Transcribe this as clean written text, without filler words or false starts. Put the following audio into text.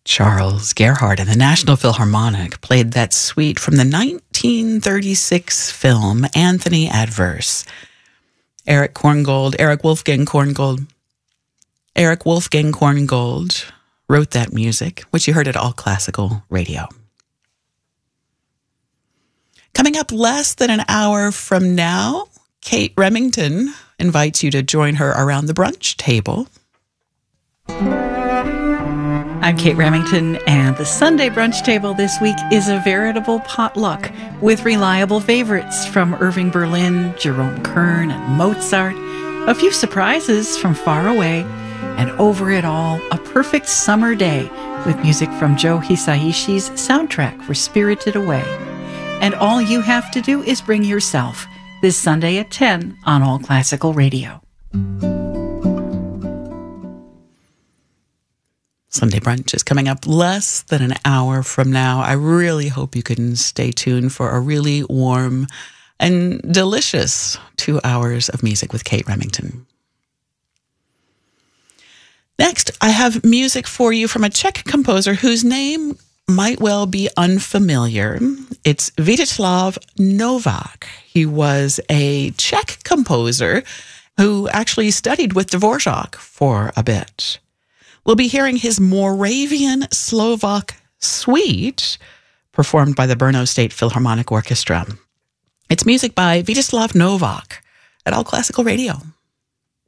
Charles Gerhardt and the National Philharmonic played that suite from the 1936 film Anthony Adverse. Eric Wolfgang Korngold wrote that music, which you heard at All Classical Radio. Coming up less than an hour from now, Kate Remington invites you to join her around the brunch table. I'm Kate Remington, and the Sunday brunch table this week is a veritable potluck with reliable favorites from Irving Berlin, Jerome Kern, and Mozart, a few surprises from far away, and over it all, a perfect summer day with music from Joe Hisaishi's soundtrack for Spirited Away. And all you have to do is bring yourself this Sunday at 10 on All Classical Radio. Sunday brunch is coming up less than an hour from now. I really hope you can stay tuned for a really warm and delicious 2 hours of music with Kate Remington. Next, I have music for you from a Czech composer whose name might well be unfamiliar. It's Vítězslav Novák. He was a Czech composer who actually studied with Dvorak for a bit. We'll be hearing his Moravian Slovak Suite performed by the Brno State Philharmonic Orchestra. It's music by Vítězslav Novák at All Classical Radio.